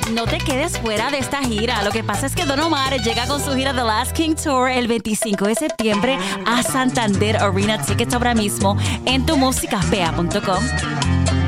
No te quedes fuera de esta gira. Lo que pasa es que Don Omar llega con su gira The Last King Tour el 25 de septiembre a Santander Arena. Tickets ahora mismo en tumusicapea.com.